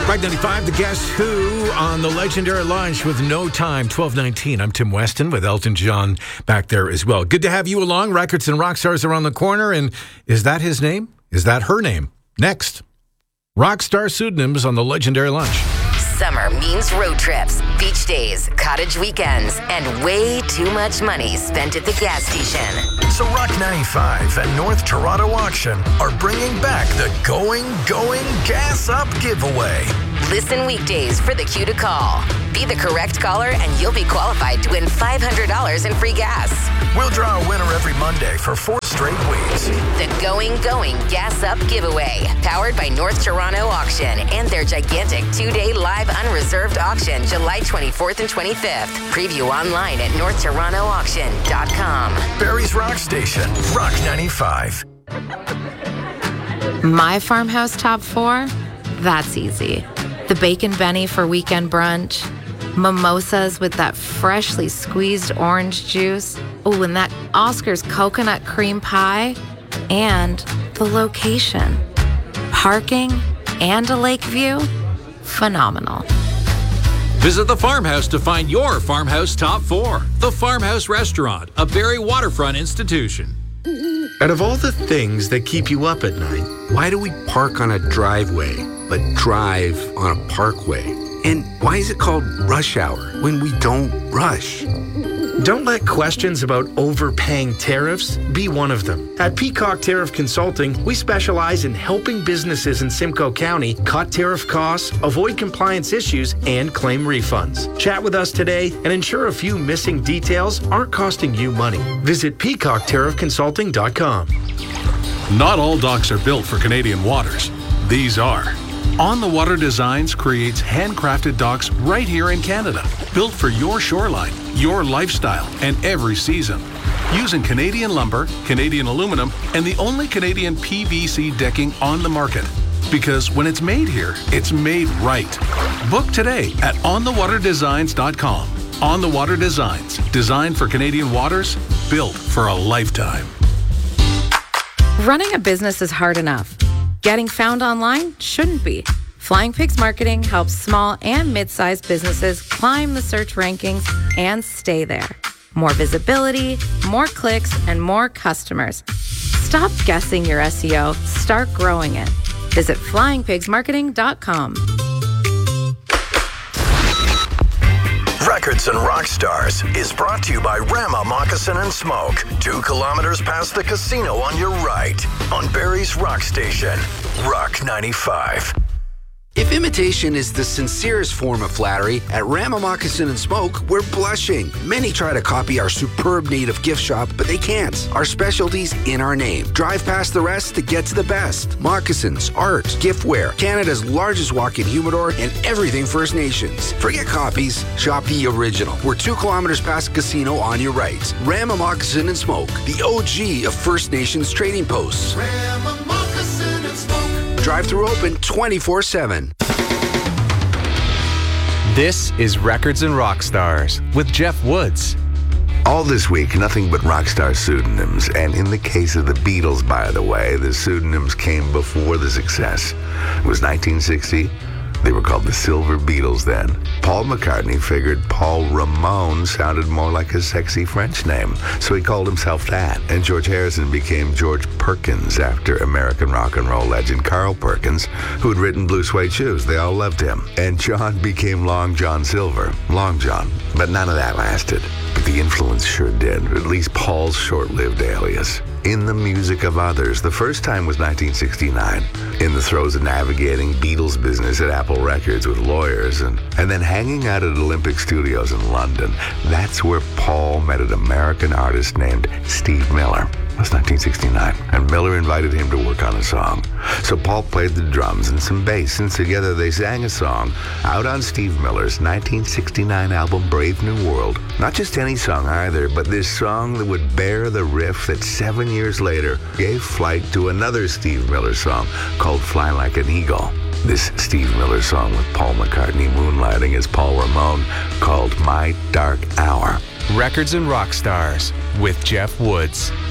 Rock 95, the Guess Who on the legendary launch with No Time, 12:19. I'm Tim Weston with Elton John back there as well. Good to have you along. Records and rock stars around the corner. And is that his name? Is that her name? Next, rock star pseudonyms on the legendary launch. Summer means road trips, beach days, cottage weekends, and way too much money spent at the gas station. So Rock 95 and North Toronto Auction are bringing back the Going Gas Up giveaway. Listen weekdays for the cue to call. Be the correct caller and you'll be qualified to win $500 in free gas. We'll draw a winner every Monday for 4 straight weeks. The Going Gas Up giveaway, powered by North Toronto Auction and their gigantic 2-day live unreserved auction July 24th and 25th. Preview online at northtorontoauction.com. Barrie's Rock Station, Rock 95. My farmhouse top 4? That's easy. The Bacon Benny for weekend brunch, mimosas with that freshly squeezed orange juice, oh, and that Oscar's coconut cream pie, and the location. Parking and a lake view? Phenomenal. Visit the Farmhouse to find your Farmhouse Top 4. The Farmhouse Restaurant, a Barrie waterfront institution. Out of all the things that keep you up at night, why do we park on a driveway but drive on a parkway? And why is it called rush hour when we don't rush? Don't let questions about overpaying tariffs be one of them. At Peacock Tariff Consulting, we specialize in helping businesses in Simcoe County cut tariff costs, avoid compliance issues, and claim refunds. Chat with us today and ensure a few missing details aren't costing you money. Visit peacocktariffconsulting.com. Not all docks are built for Canadian waters. These are. On the Water Designs creates handcrafted docks right here in Canada, built for your shoreline, your lifestyle, and every season. Using Canadian lumber, Canadian aluminum, and the only Canadian PVC decking on the market. Because when it's made here, it's made right. Book today at onthewaterdesigns.com. On the Water Designs, designed for Canadian waters, built for a lifetime. Running a business is hard enough. Getting found online shouldn't be. Flying Pigs Marketing helps small and mid-sized businesses climb the search rankings and stay there. More visibility, more clicks, and more customers. Stop guessing your SEO. Start growing it. Visit flyingpigsmarketing.com. Records and Rock Stars is brought to you by Rama Moccasin and Smoke, 2 kilometers past the casino on your right, on Barrie's Rock Station, Rock 95. If imitation is the sincerest form of flattery, at Rama Moccasin and Smoke, we're blushing. Many try to copy our superb native gift shop, but they can't. Our specialty's in our name. Drive past the rest to get to the best. Moccasins, art, giftware, Canada's largest walk-in humidor, and everything First Nations. Forget copies, shop the original. We're 2 kilometers past the casino on your right. Rama Moccasin and Smoke, the OG of First Nations trading posts. Rama Moccasin and Smoke. Drive-through open 24/7. This is Records and Rock Stars with Jeff Woods. All this week, nothing but rock star pseudonyms. And in the case of the Beatles, by the way, the pseudonyms came before the success. It was 1960. They were called the Silver Beatles then. Paul McCartney figured Paul Ramon sounded more like a sexy French name, so he called himself that. And George Harrison became George Perkins after American rock and roll legend Carl Perkins, who had written Blue Suede Shoes. They all loved him. And John became Long John Silver, Long John. But none of that lasted. But the influence sure did, at least Paul's short-lived alias. In the music of others, the first time was 1969, in the throes of navigating Beatles business at Apple Records with lawyers, and then hanging out at Olympic Studios in London. That's where Paul met an American artist named Steve Miller. That's 1969, and Miller invited him to work on a song. So Paul played the drums and some bass, and together they sang a song out on Steve Miller's 1969 album Brave New World. Not just any song either, but this song that would bear the riff that 7 years later gave flight to another Steve Miller song called Fly Like an Eagle. This Steve Miller song with Paul McCartney moonlighting as Paul Ramon, called My Dark Hour. Records and Rock Stars with Jeff Woods.